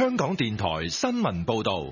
香港電台新聞報道。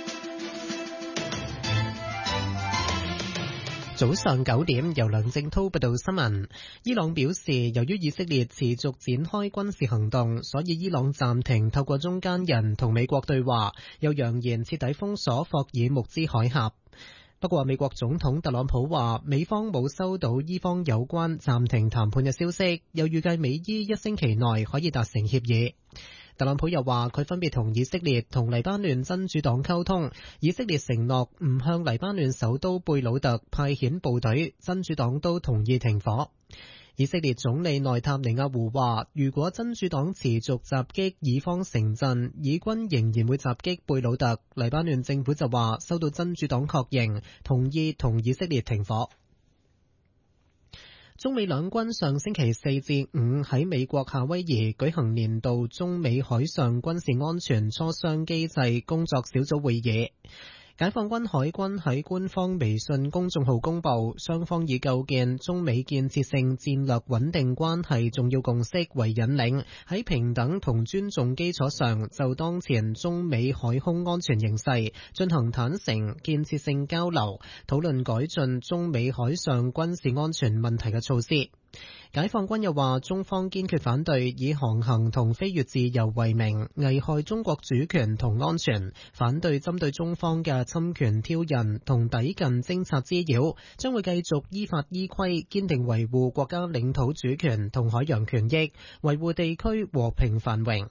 早上9點，由梁正濤報道新聞。伊朗表示，由於以色列持續展開軍事行動，所以伊朗暫停透過中間人同美國對話，又揚言徹底封鎖霍爾木茲海峽。不過，美國總統特朗普話，美方冇收到伊方有關暫停談判嘅消息，又預計美伊1星期內可以達成協議。特朗普又話，佢分別同以色列同黎巴嫩真主黨溝通，以色列承諾唔向黎巴嫩首都貝魯特派遣部隊，真主黨都同意停火。以色列總理內塔尼亞胡話，如果真主黨持續襲擊以方城鎮，以軍仍然會襲擊貝魯特。黎巴嫩政府就話，收到真主黨確認，同意同以色列停火。中美兩軍上星期4至5喺美國夏威夷舉行年度中美海上軍事安全磋商機制工作小組會議。解放軍海軍喺官方微信公眾號公佈，雙方以構建中美建設性戰略穩定關係重要共識為引領，喺平等同尊重基礎上，就當前中美海空安全形勢進行坦誠建設性交流，討論改進中美海上軍事安全問題嘅措施。解放軍又話，中方堅決反對以航行同飛越自由為名危害中國主權同安全，反對針對中方嘅侵權挑釁同抵近偵察滋擾，將會繼續依法依規堅定維護國家領土主權同海洋權益，維護地區和平繁榮。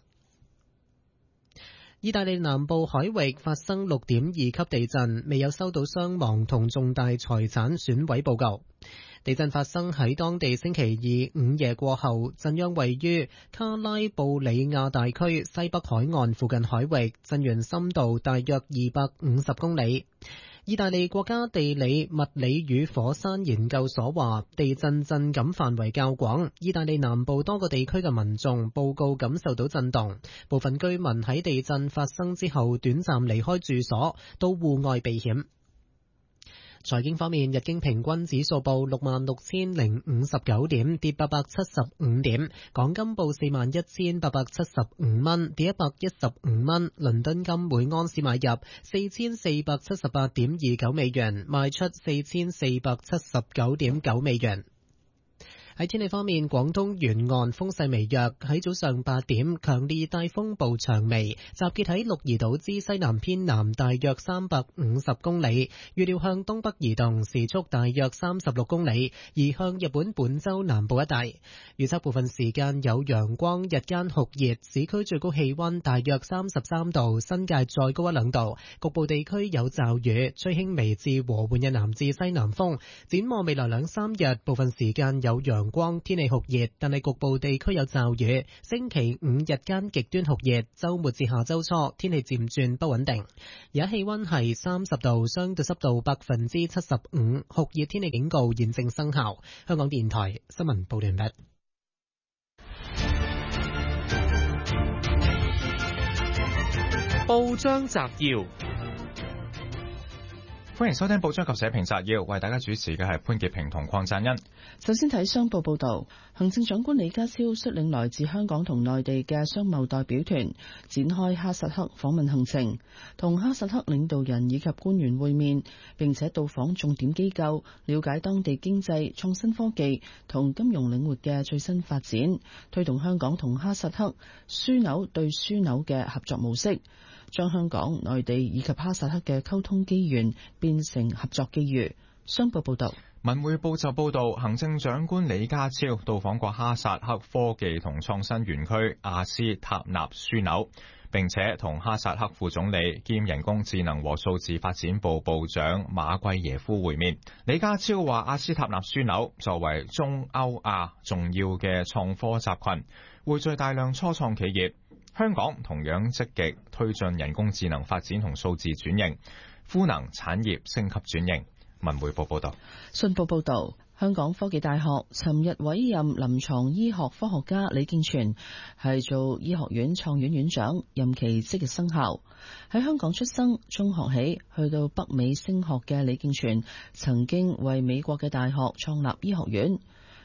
意大利南部海域發生6.2級地震，未有收到傷亡同重大財產損毀報告。地震發生喺當地星期二午夜過後，震央位於卡拉布里亞大區西北海岸附近海域，震源深度大約250公里。意大利國家地理、物理與火山研究所話，地震震感範圍較廣，意大利南部多個地區嘅民眾報告感受到震動，部分居民喺地震發生之後短暫離開住所，到戶外避險。財經方面，日經平均指數報66,059點，跌875點；港金報41,875蚊，跌115蚊；倫敦金每盎司買入4,478.29美元，賣出4,479.9美元。喺天氣方面，廣東沿岸風勢微弱，喺早上8點，強烈熱帶風暴長眉集結喺鹿兒島之西南偏南大約350公里，預料向東北移動，時速大約36公里，移向日本本州南部一帶。預測部分時間有陽光，日間酷熱，市區最高氣溫大約33度，新界再高1-2度，局部地區有驟雨，吹輕微至和緩嘅南至西南風。展望未來2-3日，部分時間有陽光，天氣酷熱，但係局部地區有驟雨。星期5日間極端酷熱，周末至下周初天氣漸轉不穩定。而家氣溫係30度，相對濕度75%，酷熱天氣警告現正生效。香港電台新聞報道完畢。 報章摘要。歡迎收聽報章及社評摘要，為大家主持嘅係潘潔平同鄺贊恩。 首先睇商報報道，行政長官李家超率領來自香港同內地嘅商貿代表團展開哈薩克訪問行程，同哈薩克領導人以及官員會面，並且到訪重點機構，了解當地經濟、創新科技同金融領域嘅最新發展，推動香港同哈薩克樞紐對樞紐嘅合作模式，將香港、內地以及哈薩克嘅溝通機緣變成合作機遇。商報報道。 文匯報就報道，行政長官李家超到訪過哈薩克科技同創新園區阿斯塔納樞紐，並且同哈薩克副總理兼人工智能和數字發展部部長馬貴耶夫會面。李家超話，阿斯塔納樞紐作為中歐亞重要嘅創科集群，匯聚大量初創企業。香港同樣積極推進人工智能發展同數字轉型，賦能產業升級轉型。文匯報報道。 信報報道，香港科技大學尋日委任臨床醫學科學家李敬全係做醫學院創院院長，任期即日生效。喺香港出生，中學起去到北美升學嘅李敬全，曾經為美國嘅大學創立醫學院。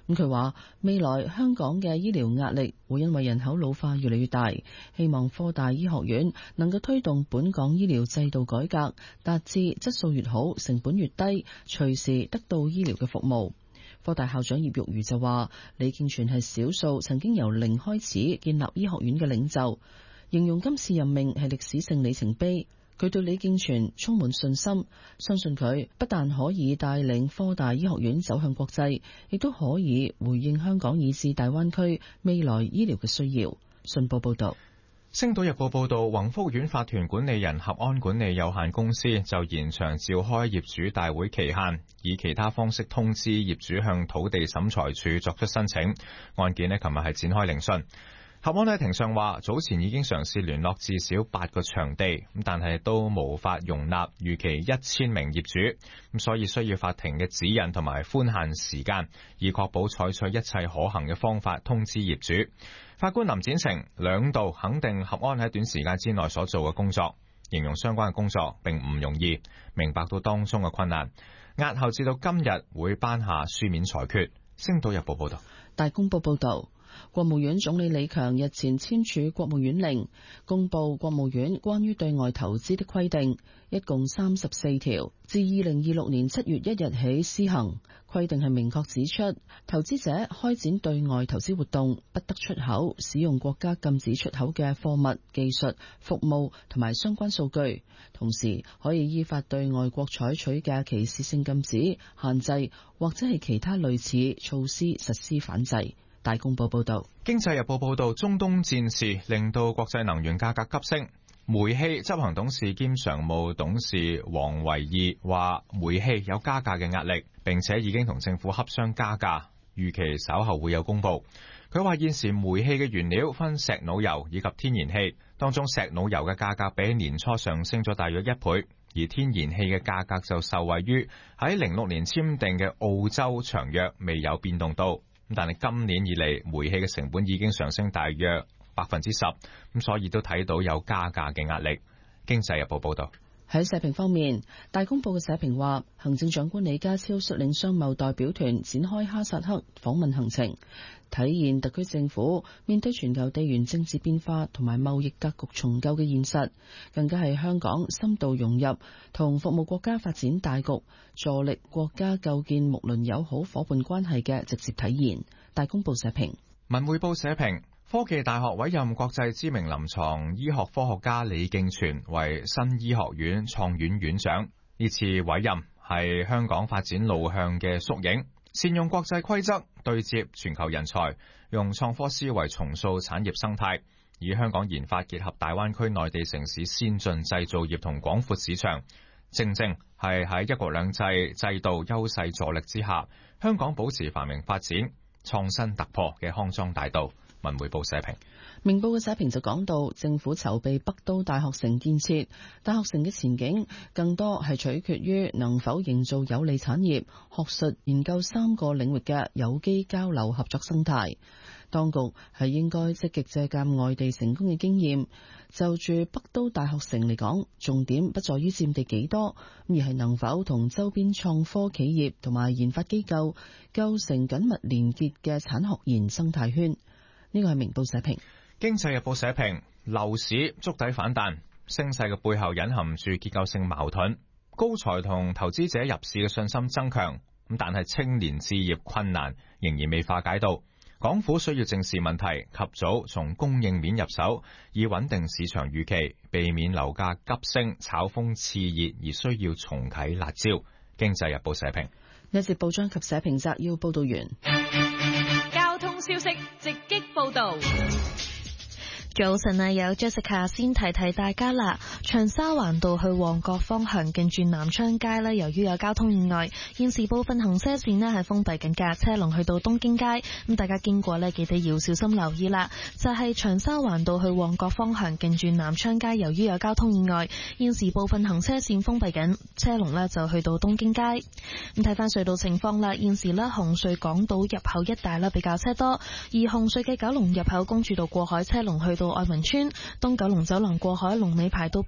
佢話未來香港嘅醫療壓力會因為人口老化越嚟越大，希望科大醫學院能夠推動本港醫療制度改革，達至質素越好、成本越低，隨時得到醫療嘅服務。科大校長葉玉如就話，李敬全係少數曾經由零開始建立醫學院嘅領袖，形容今次任命係歷史性里程碑。佢對李敬全充滿信心，相信佢不但可以帶領科大醫學院走向國際，亦都可以回應香港以至大灣區未來醫療嘅需要。信報報道。 星島日報報道，宏福苑法團管理人合安管理有限公司就延長召開業主大會期限，以其他方式通知業主向土地審裁處作出申請。案件呢，琴日係展開聆訊。合安喺庭上話，早前已經嘗試聯絡至少8個場地，但係都無法容納預期1000名業主，所以需要法庭嘅指引同埋寬限時間，以確保採取一切可行嘅方法通知業主。法官林展成兩度肯定合安喺短時間之內所做嘅工作，形容相關嘅工作並唔容易，明白到當中嘅困難，押後至到今日會頒下書面裁決。星島日報報道。 大公報報道，國務院總理李強日前簽署國務院令，公布國務院關於對外投資的規定，一共34條，自2026年7月1日起施行。規定係明確指出，投資者開展對外投資活動，不得出口使用國家禁止出口嘅貨物、技術、服務同埋相關數據，同時可以依法對外國採取嘅歧視性禁止、限制或者係其他類似措施實施反制。大公報報道。 經濟日報報道，中東戰事令到國際能源價格急升。煤氣執行董事兼常務董事黃維義話，煤氣有加價嘅壓力，並且已經同政府洽商加價，預期稍後會有公布。佢話現時煤氣嘅原料分石腦油以及天然氣，當中石腦油嘅價格比年初上升咗大約1倍，而天然氣嘅價格就受惠於喺06年簽訂嘅澳洲長約未有變動到。但係今年以嚟，煤氣嘅成本已經上升大約10%，咁所以都睇到有加價嘅壓力。經濟日報報道。 喺社評方面，大公報嘅社評話，行政長官李家超率領商貿代表團展開哈薩克訪問行程，體現特區政府面對全球地緣政治變化同埋貿易格局重構嘅現實，更加係香港深度融入同服務國家發展大局，助力國家構建睦鄰友好夥伴關係嘅直接體現。大公報社評。 文匯報社評。科技大學委任國際知名臨床醫學科學家李敬全為新醫學院創院院長。呢次委任係香港發展路向嘅縮影，善用國際規則對接全球人才，用創科思維重塑產業生態，以香港研發結合大灣區內地城市先進製造業同廣闊市場，正正係喺一國兩制制度優勢助力之下，香港保持繁榮發展、創新突破嘅康莊大道。文匯報社評。 明報嘅社評就講到，政府籌備北都大學城建設，大學城嘅前景更多係取決於能否營造有利產業、學術研究3個領域嘅有機交流合作生態。當局係應該積極借鑒外地成功嘅經驗，就住北都大學城嚟講，重點不在於佔地幾多，而係能否同周邊創科企業同埋研發機構構成緊密連結嘅產學研生態圈。呢個係明報社評。 經濟日報社評，樓市築底反彈，升勢嘅背後隱含住結構性矛盾。高才同投資者入市嘅信心增強，但係青年置業困難仍然未化解到。港府需要正視問題，及早從供應面入手，以穩定市場預期，避免樓價急升、炒風熾熱而需要重啟辣招。經濟日報社評。 呢節報章及社評摘要報道完。 交通消息直擊報道。 早晨啊，有 Jessica 先提提大家啦。長沙灣道去旺角方向近住南昌街咧，由於有交通意外，現時部分行車線咧係封閉緊嘅，車龍去到東京街。咁大家經過咧，記得要小心留意啦。就係長沙灣道去旺角方向近住南昌街，由於有交通意外，現時部分行車線封閉緊，車龍咧就去到東京街。咁睇翻隧道情況啦，現時咧紅隧港島入口一帶咧比較車多，而紅隧嘅九龍入口公主道過海車龍去到愛民村，東九龍走廊過海龍尾排到北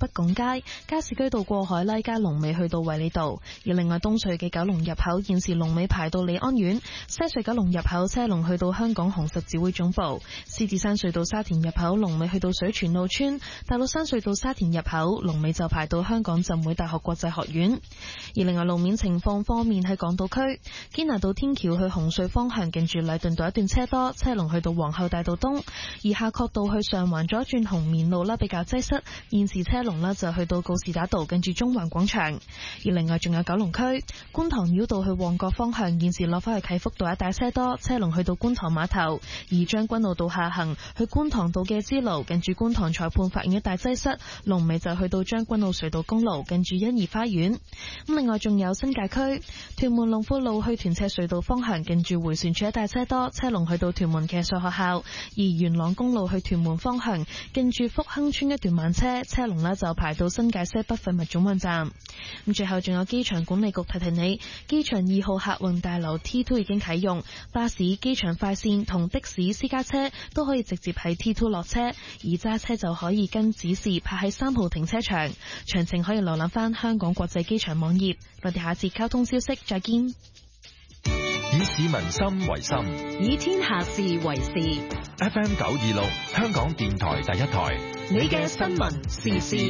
北拱街、加士居道過海拉街龍尾去到衛理道。而另外東隧嘅九龍入口現時龍尾排到利安苑，西隧九龍入口車龍去到香港紅十字會總部，獅子山隧道沙田入口龍尾去到水泉澳村，大老山隧道沙田入口龍尾就排到香港浸會大學國際學院。而另外路面情況方面，喺港島區堅拿道天橋去紅隧方向近住禮頓道一段車多，車龍去到皇后大道東。而夏慤道去上環左轉紅棉路比較擠塞，現時車龍就去到告士打道近住中環廣場。而另外仲有九龍區觀塘繞道去旺角方向，現時落返去啟福道一帶車多，車龍去到觀塘碼頭。而將軍澳道下行去觀塘道嘅支路近住觀塘裁判法院一帶擠塞，龍尾就去到將軍澳隧道公路近住欣怡花園。咁另外仲有新界區屯門龍富路去屯赤隧道方向近住迴旋處一帶車多，車龍去到屯門騎術學校。而元朗公路去屯門方向近住福亨村一段慢車，車龍就排到新界西北廢物總運站。咁最後仲有機場管理局提提你，機場2號客運大樓 T2 已經啟用，巴士、機場快線同的士、私家車都可以直接喺 T2 落車，而揸車就可以跟指示泊喺3號停車場。詳情可以瀏覽翻香港國際機場網頁。我哋下次交通消息再見。 以市民心為心， 以天下事為事。 FM 926，香港電台第一台， 你嘅新聞時事